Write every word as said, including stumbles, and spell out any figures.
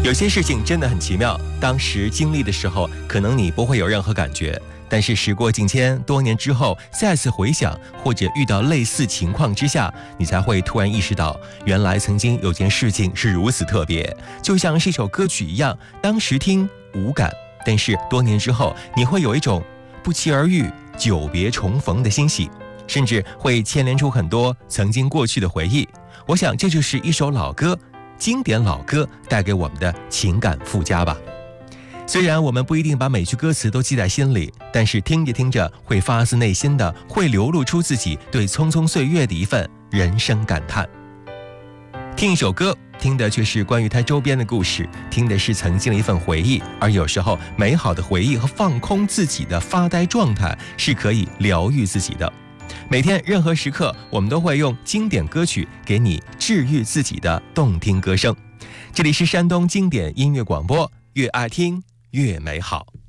有些事情真的很奇妙，当时经历的时候，可能你不会有任何感觉，但是时过境迁，多年之后再次回想，或者遇到类似情况之下，你才会突然意识到，原来曾经有件事情是如此特别，就像是一首歌曲一样，当时听无感，但是多年之后，你会有一种不期而遇、久别重逢的欣喜，甚至会牵连出很多曾经过去的回忆。我想这就是一首老歌，经典老歌带给我们的情感附加吧。虽然我们不一定把每句歌词都记在心里，但是听着听着会发自内心的，会流露出自己对匆匆岁月的一份人生感叹。听一首歌，听的却是关于它周边的故事，听的是曾经的一份回忆，而有时候美好的回忆和放空自己的发呆状态是可以疗愈自己的。每天任何时刻，我们都会用经典歌曲给你治愈自己的动听歌声。这里是山东经典音乐广播，越爱听越美好。